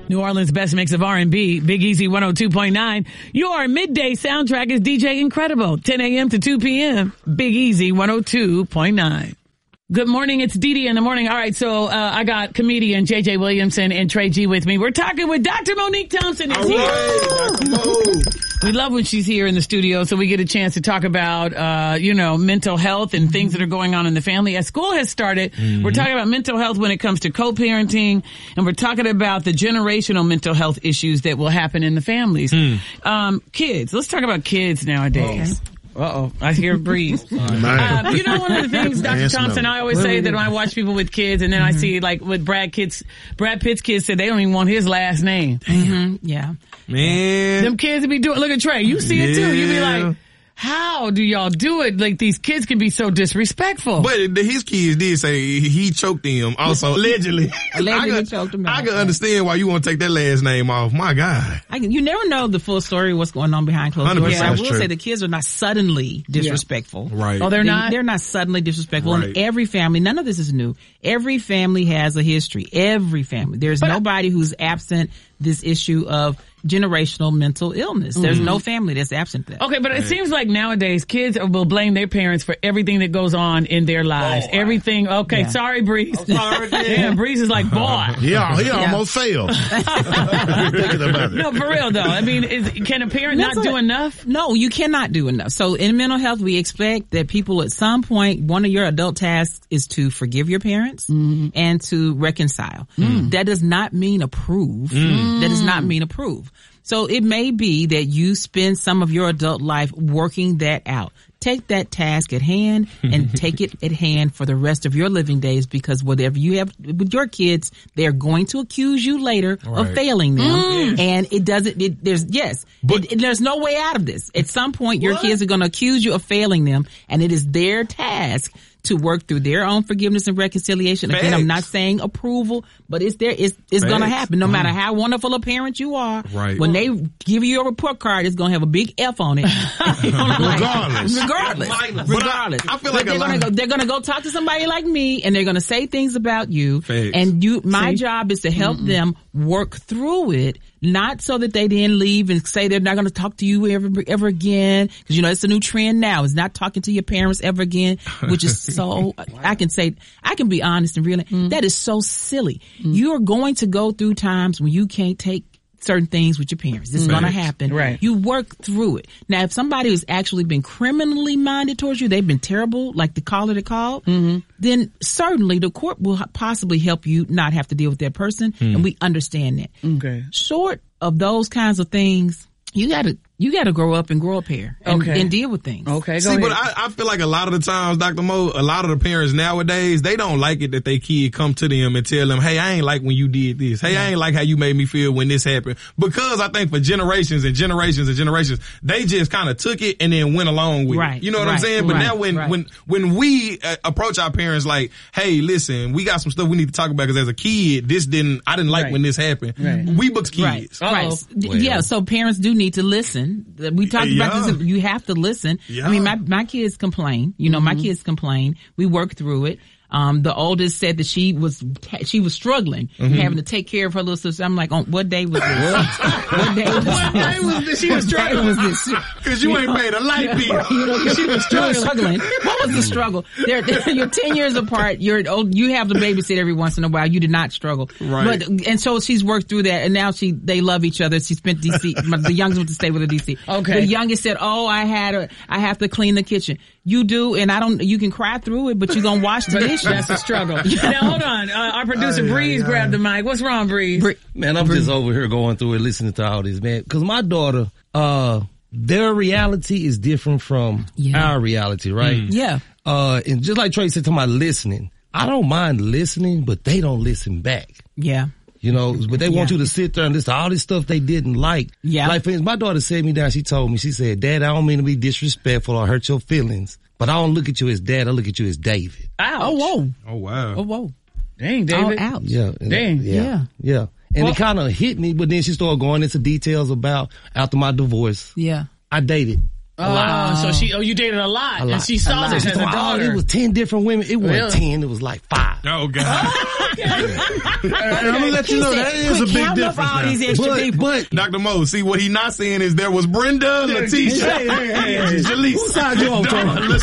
New Orleans' best mix of R&B, Big Easy 102.9. Your midday soundtrack is DJ Incredible, 10 a.m. to 2 p.m. Big Easy 102.9. Good morning, it's Dee Dee in the morning. All right, so I got comedian JJ Williamson and Trey G with me. We're talking with Dr. Monique Thompson is here. Dr. Mo. We love when she's here in the studio, so we get a chance to talk about, mental health and things that are going on in the family. As school has started, we're talking about mental health when it comes to co-parenting, and we're talking about the generational mental health issues that will happen in the families. Kids. Let's talk about kids nowadays. Okay. Uh-oh, I hear a breeze. One of the things, Dr. Thompson, I always say that when I watch people with kids and then I see like with Brad Pitt's kids said they don't even want his last name. Yeah. Man. Them kids be doing, look at Trey, you see it too. You be like, how do y'all do it? Like, these kids can be so disrespectful. But his kids did say he choked them also, allegedly. Allegedly choked them out. I can understand why you want to take that last name off. My God. You never know the full story of what's going on behind closed doors. I will true. say the kids are not suddenly disrespectful. Right. Oh, they're not? They're not suddenly disrespectful. Right. In every family, none of this is new. Every family has a history. Every family. There's nobody who's absent this issue of generational mental illness. There's no family that's absent that. Okay, but it seems like nowadays kids will blame their parents for everything that goes on in their lives. Everything. Okay, sorry, Breeze. Sorry, yeah, Breeze is like, boy. He almost failed. Thinking about it. No, for real though. I mean, can a parent not do enough? No, you cannot do enough. So in mental health, we expect that people at some point, one of your adult tasks is to forgive your parents and to reconcile. That does not mean approve. That does not mean approve. So it may be that you spend some of your adult life working that out. Take that task at hand and take it at hand for the rest of your living days, because whatever you have with your kids, they're going to accuse you later of failing them. And there's no way out of this. At some point, your kids are going to accuse you of failing them, and it is their task to work through their own forgiveness and reconciliation. Again, I'm not saying approval, but it's going to happen. No matter how wonderful a parent you are, when they give you a report card, it's going to have a big F on it. Regardless. I feel like they're going to go talk to somebody like me, and they're going to say things about you. And my job is to help them work through it, not so that they then leave and say they're not going to talk to you ever again. Because, it's a new trend now. It's not talking to your parents ever again, which is so, I can be honest and real. That is so silly. You're going to go through times when you can't take certain things with your parents. This is going to happen. Right. You work through it. Now, if somebody has actually been criminally minded towards you, they've been terrible, like the caller that called, then certainly the court will possibly help you not have to deal with that person, and we understand that. Okay. Short of those kinds of things, you gotta grow up and grow up here and deal with things. Okay, See, but I feel like a lot of the times, Dr. Mo, a lot of the parents nowadays, they don't like it that their kid come to them and tell them, hey, I ain't like when you did this. Hey, I ain't like how you made me feel when this happened. Because I think for generations and generations and generations, they just kind of took it and then went along with it. You know what I'm saying? But now when we approach our parents like, hey, listen, we got some stuff we need to talk about, because as a kid, I didn't like when this happened. We books kids. Right. Yeah, so parents do need to listen. We talked about this. You have to listen. I mean, my kids complain. My kids complain. We work through it. The oldest said that she was struggling, having to take care of her little sister. I'm like, what day was this? What day was this? She was struggling. Because you ain't paid a light bill. She was struggling. What was the struggle? You're 10 years apart. You have to babysit every once in a while. You did not struggle. Right. And so she's worked through that, and now they love each other. She spent DC. The youngest went to stay with her DC. Okay. The youngest said, I have to clean the kitchen. You do, and you can cry through it, but you're gonna wash the dishes. That's a struggle. Now hold on. Our producer Breeze grabbed the mic. What's wrong, Breeze? Man, I'm just over here going through it, listening to all this, man. Cause my daughter, their reality is different from our reality, right? Yeah. And just like Trey said to my listening, I don't mind listening, but they don't listen back. Yeah. But they want you to sit there and listen to all this stuff they didn't like. Yeah. Like, for instance, my daughter sat me down. She told me, she said, Dad, I don't mean to be disrespectful or hurt your feelings, but I don't look at you as Dad. I look at you as David. Ouch. Oh, whoa. Oh, wow. Oh, whoa. Dang, David. Oh, ouch. Yeah. Dang. Yeah. And it kind of hit me, but then she started going into details about after my divorce. Yeah. I dated So you dated a lot, and she saw this as a daughter. It was 10 different women. It wasn't 10. It was like 5. Oh God! I'm gonna let you know that is a big difference. But Dr. Mo, see what he not saying is there was Brenda, Letitia, and Jalise. Who signed you off,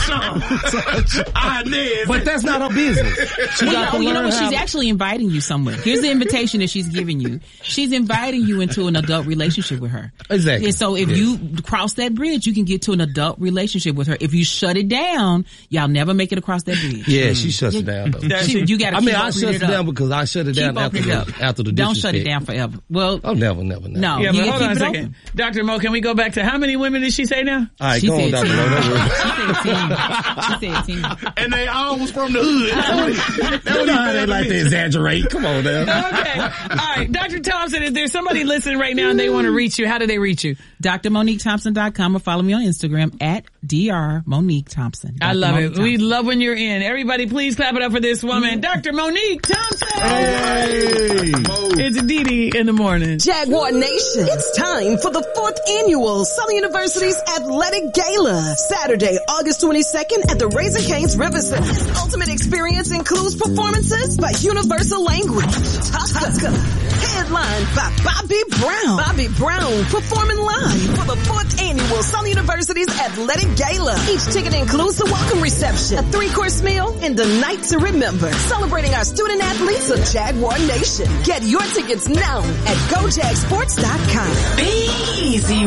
But that's not her business. She's actually inviting you somewhere. Here's the invitation that she's giving you. She's inviting you into an adult relationship with her. Exactly. And so if you cross that bridge, you can get to an adult relationship with her. If you shut it down, y'all never make it across that bridge. Yeah, she shuts it down though. You gotta I shut it down because I shut it down after the Don't shut it down forever. Well, never. No. Yeah, but hold on a second. Dr. Mo, can we go back to how many women did she say now? All right, go on, Dr. Mo. She said 10. And they all was from the hood. They like to exaggerate. Come on now. Okay. All right. Dr. Thompson, if there's somebody listening right now and they want to reach you, how do they reach you? DrMoniqueThompson.com or follow me on Instagram at DrMoniqueThompson. I love it. We love when you're in. Everybody, please clap it up for this woman, Dr. Monique Thompson. Hey. It's Didi in the morning. Jaguar Nation, it's time for the 4th annual Southern University's Athletic Gala. Saturday, August 22nd at the Raising Cane's River Center. Ultimate experience includes performances by Universal Language, Tucker, headlined by Bobby Brown. Bobby Brown performing live for the 4th annual Southern University's Athletic Gala. Each ticket includes the welcome reception, a 3-course meal, and a night to remember. Celebrating our student athletes of Jaguar Nation. Get your tickets now at GoJagSports.com. Be Easy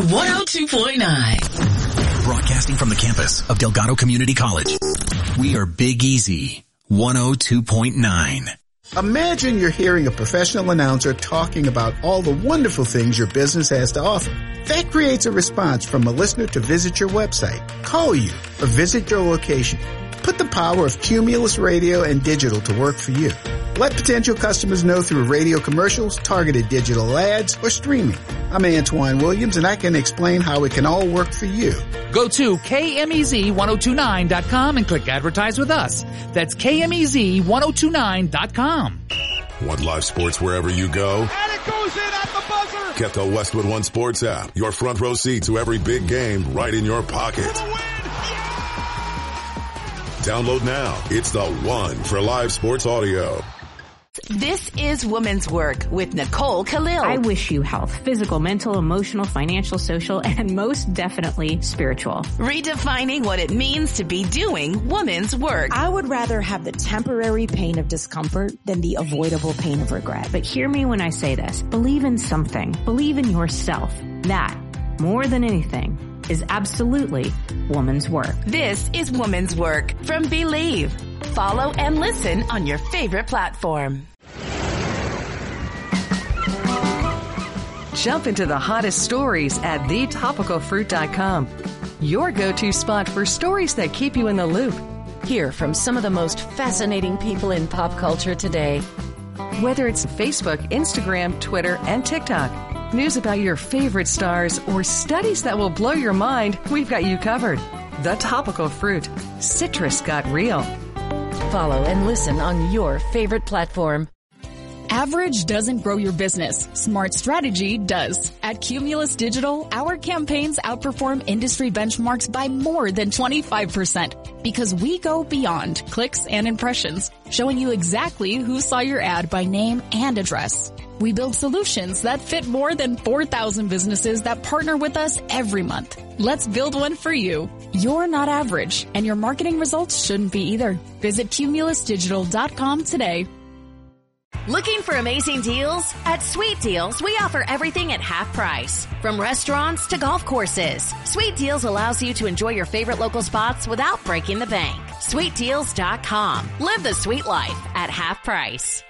102.9. Broadcasting from the campus of Delgado Community College. We are Big Easy 102.9. Imagine you're hearing a professional announcer talking about all the wonderful things your business has to offer. That creates a response from a listener to visit your website, call you, or visit your location. Put the power of Cumulus Radio and Digital to work for you. Let potential customers know through radio commercials, targeted digital ads, or streaming. I'm Antoine Williams, and I can explain how it can all work for you. Go to KMEZ1029.com and click Advertise with Us. That's KMEZ1029.com. Want live sports wherever you go? And it goes in at the buzzer! Get the Westwood One Sports app. Your front row seat to every big game right in your pocket. Download now. It's the one for live sports audio. This is Women's Work with Nicole Khalil. I wish you health, physical, mental, emotional, financial, social, and most definitely spiritual. Redefining what it means to be doing women's work. I would rather have the temporary pain of discomfort than the avoidable pain of regret. But hear me when I say this. Believe in something. Believe in yourself. That, more than anything, is absolutely woman's work. This is Woman's Work from Believe. Follow and listen on your favorite platform. Jump into the hottest stories at thetopicalfruit.com. Your go-to spot for stories that keep you in the loop. Hear from some of the most fascinating people in pop culture today. Whether it's Facebook, Instagram, Twitter, and TikTok. News about your favorite stars or studies that will blow your mind, we've got you covered. The Topical Fruit. Citrus got real. Follow and listen on your favorite platform. Average doesn't grow your business. Smart strategy does. At Cumulus Digital, our campaigns outperform industry benchmarks by more than 25% because we go beyond clicks and impressions, showing you exactly who saw your ad by name and address. We build solutions that fit more than 4,000 businesses that partner with us every month. Let's build one for you. You're not average, and your marketing results shouldn't be either. Visit cumulusdigital.com today. Looking for amazing deals? At Sweet Deals, we offer everything at half price. From restaurants to golf courses. Sweet Deals allows you to enjoy your favorite local spots without breaking the bank. SweetDeals.com. Live the sweet life at half price.